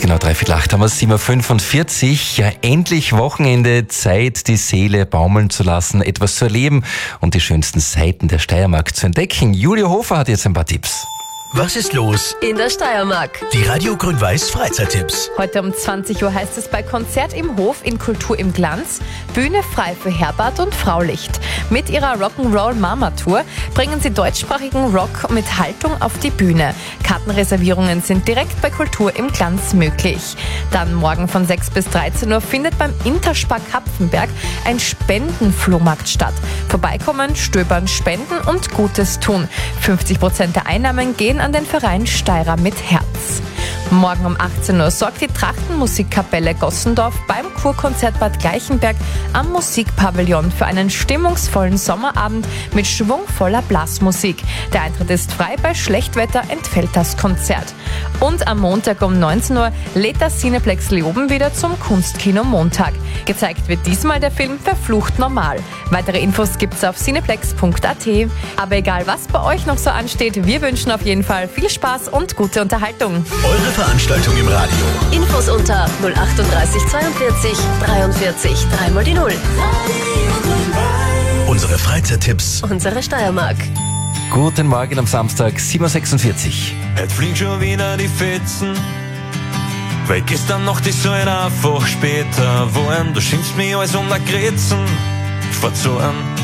Genau, 7:45 haben wir es, 7:45. Ja, endlich Wochenende, Zeit, die Seele baumeln zu lassen, etwas zu erleben und die schönsten Seiten der Steiermark zu entdecken. Julia Hofer hat jetzt ein paar Tipps. Was ist los in der Steiermark? Die Radio Grün-Weiß Freizeittipps. Heute um 20 Uhr heißt es bei Konzert im Hof in Kultur im Glanz, Bühne frei für Herbert und Fraulicht. Mit ihrer Rock'n'Roll Mama Tour bringen sie deutschsprachigen Rock mit Haltung auf die Bühne. Kartenreservierungen sind direkt bei Kultur im Glanz möglich. Dann morgen von 6 bis 13 Uhr findet beim Interspar Kapfenberg ein Spendenflohmarkt statt. Vorbeikommen, stöbern, spenden und Gutes tun. 50% der Einnahmen gehen an den Verein Steirer mit Herz. Morgen um 18 Uhr sorgt die Trachtenmusikkapelle Gossendorf beim Kurkonzert Bad Gleichenberg am Musikpavillon für einen stimmungsvollen Sommerabend mit schwungvoller Blasmusik. Der Eintritt ist frei, bei Schlechtwetter entfällt das Konzert. Und am Montag um 19 Uhr lädt das Cineplex Leoben wieder zum Kunstkino Montag. Gezeigt wird diesmal der Film Verflucht Normal. Weitere Infos gibt's auf cineplex.at. Aber egal, was bei euch noch so ansteht, wir wünschen auf jeden Fall viel Spaß und gute Unterhaltung. Eure Veranstaltung im Radio. Infos unter 038 42 43 3 die 0. Unsere Freizeittipps. Unsere Steiermark. Guten Morgen am Samstag, 7:46. Heute fliegen schon wieder die Fetzen, weil gestern Nacht ist so ein einfach später geworden. Du schimpfst mich alles unter Grätzen, verzorren.